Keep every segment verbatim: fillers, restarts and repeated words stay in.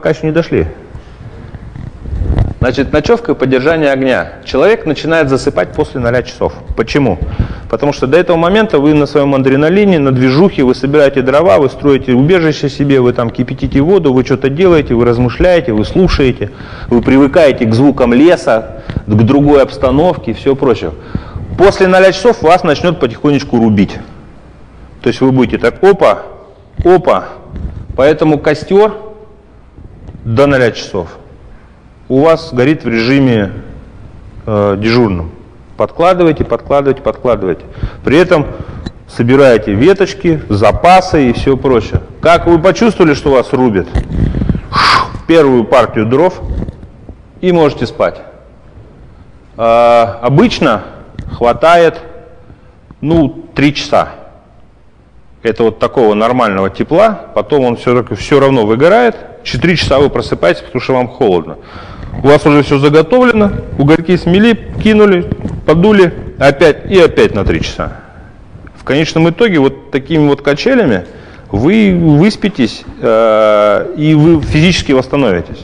Пока еще не дошли. Значит, ночевка и поддержание огня. Человек начинает засыпать после ноля часов. Почему? Потому что до этого момента вы на своем адреналине, на движухе, вы собираете дрова, вы строите убежище себе, вы там кипятите воду, вы что-то делаете, вы размышляете, вы слушаете, вы привыкаете к звукам леса, к другой обстановке и все прочее. После ноля часов вас начнет потихонечку рубить. То есть вы будете так опа, опа. Поэтому костер до ноля часов у вас горит в режиме э, дежурном. Подкладывайте, подкладывайте, подкладывайте. При этом собираете веточки, запасы и все прочее. Как вы почувствовали, что вас рубят? Первую партию дров и можете спать. Э, обычно хватает ну, три часа. Это вот такого нормального тепла. Потом он все, все равно выгорает. Четыре часа вы просыпаетесь, потому что вам холодно. У вас уже все заготовлено, угольки смели, кинули, подули, опять и опять на три часа. В конечном итоге вот такими вот качелями вы выспитесь э, и вы физически восстановитесь.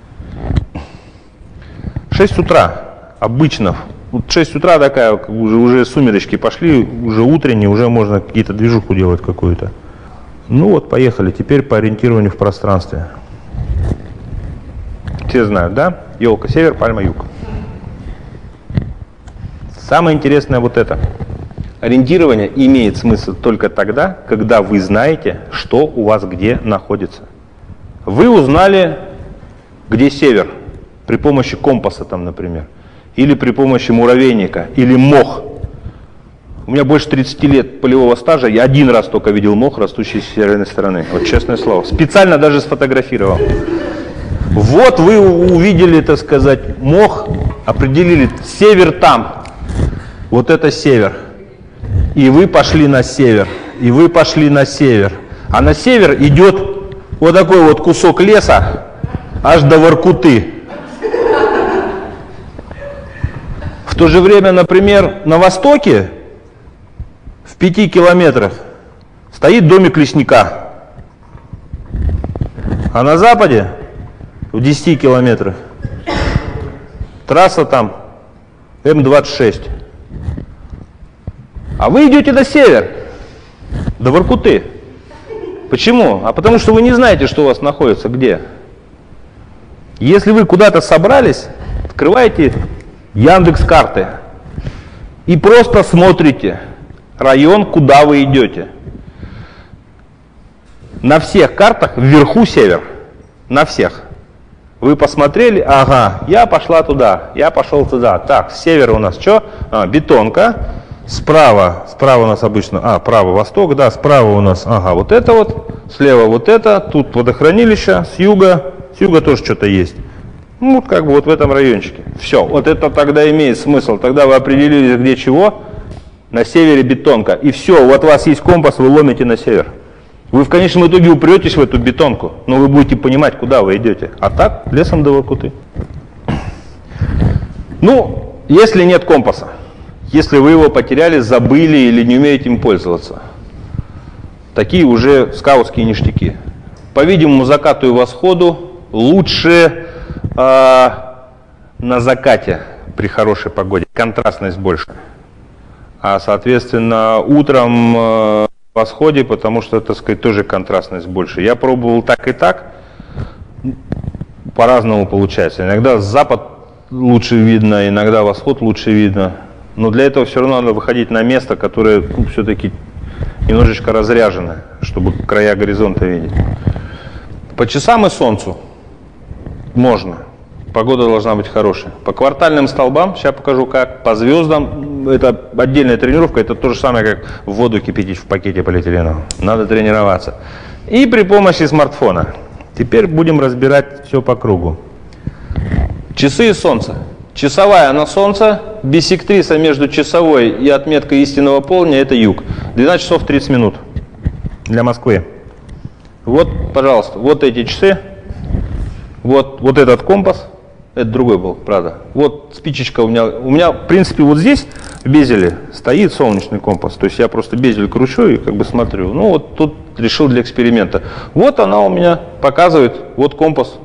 шесть утра обычно, вот шесть утра такая, уже, уже сумеречки пошли, уже утренние, уже можно какие-то движуху делать какую-то. Ну вот, поехали, теперь по ориентированию в пространстве. Все знают, да? Елка север, пальма юг. Самое интересное вот это. Ориентирование имеет смысл только тогда, когда вы знаете, что у вас где находится. Вы узнали, где север, при помощи компаса там, например, или при помощи муравейника, или мох. У меня больше тридцати лет полевого стажа, я один раз только видел мох, растущий с северной стороны. Вот честное слово. Специально даже сфотографировал. Вот вы увидели, так сказать, мох, определили, север там. Вот это север. И вы пошли на север. И вы пошли на север. А на север идет вот такой вот кусок леса, аж до Воркуты. В то же время, например, на востоке, в пяти километрах, стоит домик лесника. А на западе, в десяти километрах, трасса там М двадцать шесть. А вы идете на север, до Воркуты. Почему? А потому что вы не знаете, что у вас находится где. Если вы куда-то собрались, открываете Яндекс.Карты и просто смотрите район, куда вы идете. На всех картах вверху север. На всех. Вы посмотрели, ага, я пошла туда, я пошел туда. Так, с севера у нас что? А, бетонка. Справа, справа у нас обычно, а, право, восток, да, справа у нас, ага, вот это вот, слева вот это, тут водохранилище, с юга, с юга тоже что-то есть. Ну, вот как бы вот в этом райончике. Все, вот это тогда имеет смысл. Тогда вы определились, где чего. На севере бетонка. И все, вот у вас есть компас, вы ломите на север. Вы в конечном итоге упретесь в эту бетонку, но вы будете понимать, куда вы идете. А так, лесом до Воркуты. Ну, если нет компаса, если вы его потеряли, забыли или не умеете им пользоваться, такие уже скаутские ништяки. По-видимому, закату и восходу лучше э, на закате при хорошей погоде. Контрастность больше. А, соответственно, утром э, в восходе, потому что, так сказать, тоже контрастность больше. Я пробовал так и так. По-разному получается. Иногда запад лучше видно, иногда восход лучше видно. Но для этого все равно надо выходить на место, которое ну, все-таки немножечко разряжено, чтобы края горизонта видеть. По часам и солнцу можно. Погода должна быть хорошая. По квартальным столбам, сейчас покажу как. По звездам, это отдельная тренировка, это то же самое, как воду кипятить в пакете полиэтиленовом. Надо тренироваться. И при помощи смартфона. Теперь будем разбирать все по кругу. Часы и солнце. Часовая на солнце, биссектриса между часовой и отметкой истинного полдня – это юг. двенадцать часов тридцать минут для Москвы. Вот, пожалуйста, вот эти часы, вот, вот этот компас, это другой был, правда. Вот спичечка у меня, у меня, в принципе, вот здесь в безеле стоит солнечный компас. То есть я просто безель кручу и как бы смотрю. Ну вот тут решил для эксперимента. Вот она у меня показывает, вот компас